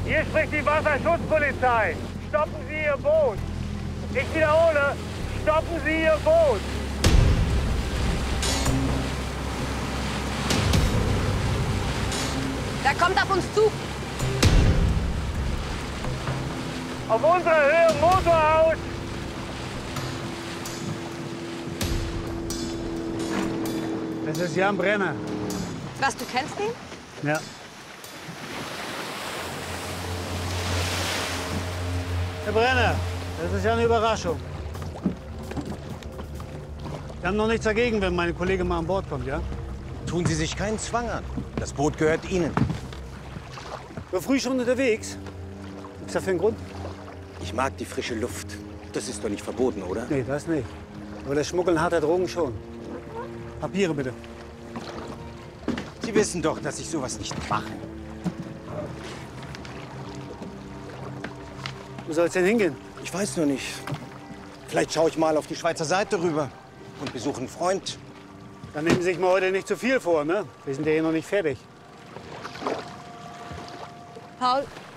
Hier spricht die Wasserschutzpolizei. Stoppen Sie Ihr Boot. Ich wiederhole, stoppen Sie Ihr Boot. Der kommt auf uns zu. Auf unserer Höhe Motor aus. Das ist Jan Brenner. Was, du kennst ihn? Ja. Herr Brenner, das ist ja eine Überraschung. Wir haben noch nichts dagegen, wenn mein Kollege mal an Bord kommt, ja? Tun Sie sich keinen Zwang an. Das Boot gehört Ihnen. So früh schon unterwegs? Gibt's dafür einen Grund? Ich mag die frische Luft. Das ist doch nicht verboten, oder? Nee, das nicht. Aber das Schmuggeln harter Drogen schon. Papiere bitte. Sie wissen doch, dass ich sowas nicht mache. Wo soll's denn hingehen? Ich weiß nur nicht. Vielleicht schaue ich mal auf die Schweizer Seite rüber und besuche einen Freund. Dann nehmen Sie sich mal heute nicht zu viel vor, ne? Wir sind ja hier noch nicht fertig. Paul,